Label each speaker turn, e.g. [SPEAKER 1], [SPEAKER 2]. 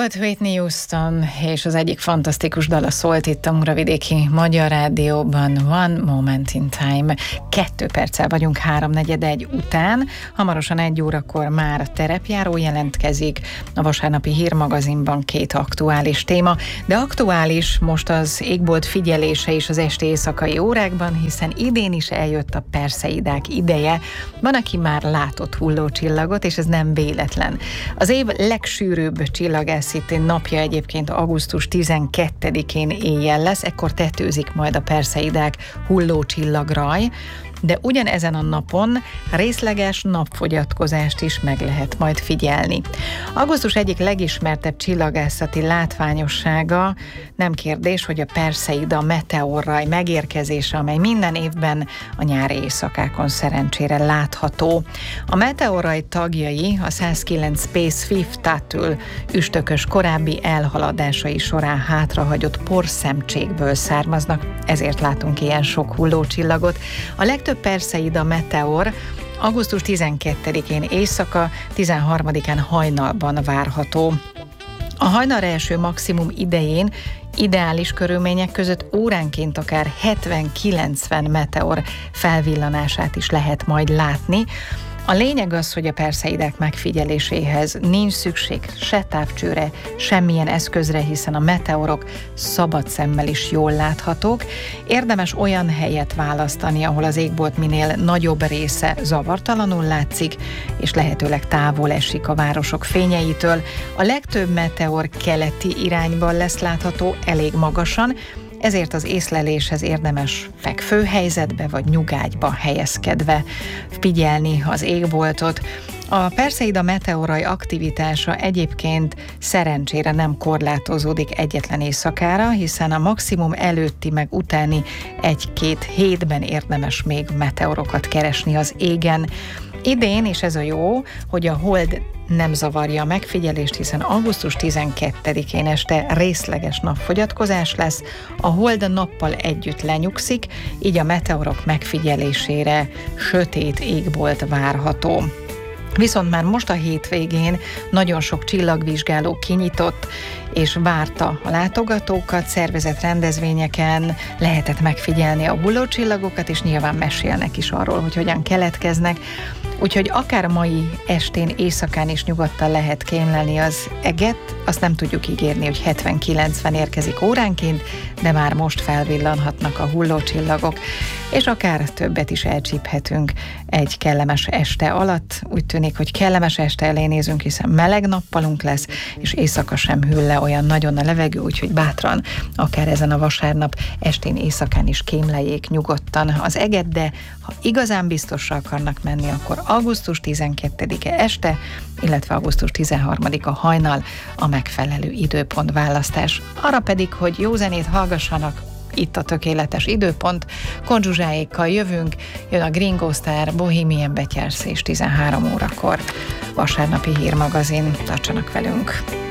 [SPEAKER 1] Volt Whitney Houston, és az egyik fantasztikus dala szólt itt a Muravidéki Magyar Rádióban, One Moment in Time. 2 perccel vagyunk 3:41 után, hamarosan 1 órakor már terepjáró jelentkezik. A vasárnapi hírmagazinban 2 aktuális téma, de aktuális most az égbolt figyelése is az esti éjszakai órákban, hiszen idén is eljött a perseidák ideje. Van, aki már látott hullócsillagot, és ez nem véletlen. Az év legsűrűbb csillagászati napja egyébként augusztus 12-én éjjel lesz, ekkor tetőzik majd a perseidák hullócsillagraj, de ugyanezen a napon részleges napfogyatkozást is meg lehet majd figyelni. Augusztus egyik legismertebb csillagászati látványossága nem kérdés, hogy a Perseida meteorraj megérkezése, amely minden évben a nyári éjszakákon szerencsére látható. A meteorraj tagjai a 109 Space-től üstökös korábbi elhaladásai során hátrahagyott porszemcsékből származnak, ezért látunk ilyen sok hullócsillagot. A legtöbb Perseida meteor augusztus 12-én éjszaka, 13-án hajnalban várható. A hajnalra eső maximum idején ideális körülmények között óránként akár 70-90 meteor felvillanását is lehet majd látni. A lényeg az, hogy a perseidák megfigyeléséhez nincs szükség se távcsőre, semmilyen eszközre, hiszen a meteorok szabad szemmel is jól láthatók. Érdemes olyan helyet választani, ahol az égbolt minél nagyobb része zavartalanul látszik, és lehetőleg távol esik a városok fényeitől. A legtöbb meteor keleti irányban lesz látható, elég magasan, ezért az észleléshez érdemes fekvő helyzetbe vagy nyugágyba helyezkedve figyelni az égboltot. A Perseida meteorraj aktivitása egyébként szerencsére nem korlátozódik egyetlen éjszakára, hiszen a maximum előtti meg utáni 1-2 hétben érdemes még meteorokat keresni az égen. Idén, és ez a jó, hogy a hold nem zavarja a megfigyelést, hiszen augusztus 12-én este részleges napfogyatkozás lesz, a hold a nappal együtt lenyugszik, így a meteorok megfigyelésére sötét égbolt várható. Viszont már most a hétvégén nagyon sok csillagvizsgáló kinyitott, és várta a látogatókat, szervezett rendezvényeken lehetett megfigyelni a hullócsillagokat, és nyilván mesélnek is arról, hogy hogyan keletkeznek. Úgyhogy akár a mai estén, éjszakán is nyugodtan lehet kémlelni az eget, azt nem tudjuk ígérni, hogy 70-90 érkezik óránként, de már most felvillanhatnak a hullócsillagok, és akár többet is elcsíphetünk egy kellemes este alatt. Úgy tűnik, hogy kellemes este elé nézünk, hiszen meleg nappalunk lesz, és éjszaka sem hűl le olyan nagyon a levegő, úgyhogy bátran, akár ezen a vasárnap estén, éjszakán is kémleljék nyugodtan az eget, de ha igazán biztosra akarnak menni, akkor augusztus 12-e este, illetve augusztus 13-a hajnal a megfelelő időpont választás. Arra pedig, hogy jó zenét hallgassanak, itt a tökéletes időpont. Konzsuzsáékkal jövünk, jön a Gringo Star, Bohemian Betyársz és 13 órakor vasárnapi hírmagazin. Tartsanak velünk!